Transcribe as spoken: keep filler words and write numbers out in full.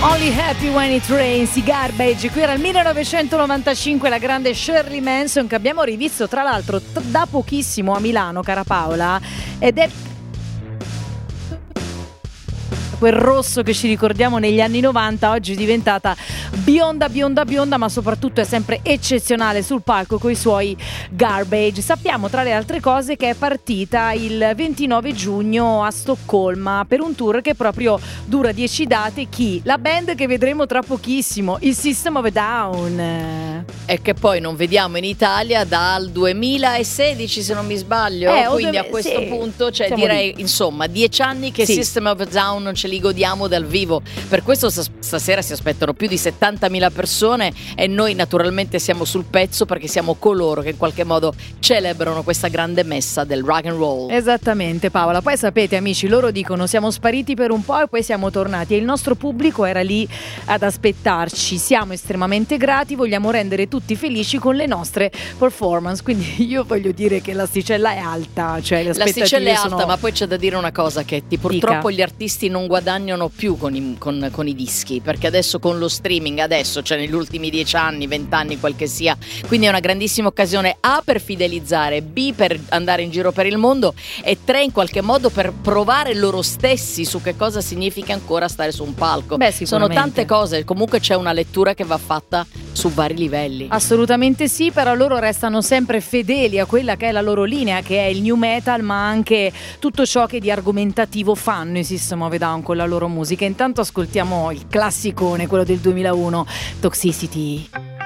Only Happy When It Rains, i Garbage. Qui era il millenovecentonovantacinque, la grande Shirley Manson, che abbiamo rivisto tra l'altro t- da pochissimo a Milano, cara Paola, ed è quel rosso che ci ricordiamo negli anni novanta, oggi è diventata bionda, bionda, bionda, ma soprattutto è sempre eccezionale sul palco coi suoi Garbage. Sappiamo tra le altre cose che è partita il ventinove giugno a Stoccolma per un tour che proprio dura dieci date. Chi? La band che vedremo tra pochissimo, il System of a Down. E che poi non vediamo in Italia dal duemilasedici, se non mi sbaglio, eh, quindi dove, a questo sì, punto, cioè direi lì. Insomma dieci anni che sì. System of a Down non ce li godiamo dal vivo. Per questo stasera si aspettano più di settantamila persone e noi naturalmente siamo sul pezzo, perché siamo coloro che in qualche modo celebrano questa grande messa del rock and roll. Esattamente, Paola. Poi sapete, amici, loro dicono siamo spariti per un po' e poi siamo tornati, e il nostro pubblico era lì ad aspettarci. Siamo estremamente grati, vogliamo rendere tutti felici con le nostre performance, quindi io voglio dire che l'asticella è alta, cioè le l'asticella è alta, sono... ma poi c'è da dire una cosa, che ti, purtroppo Dica. Gli artisti non guadagnano più con i, con, con i dischi, perché adesso con lo streaming, adesso cioè negli ultimi dieci anni, vent'anni, quel che sia, quindi è una grandissima occasione A per fidelizzare, B per andare in giro per il mondo, e tre in qualche modo per provare loro stessi su che cosa significa ancora stare su un palco. Beh, sono tante cose, comunque c'è una lettura che va fatta su vari livelli. Assolutamente sì, però loro restano sempre fedeli a quella che è la loro linea, che è il new metal, ma anche tutto ciò che di argomentativo fanno i System of a Down con la loro musica. Intanto ascoltiamo il classicone, quello del duemilauno, Toxicity.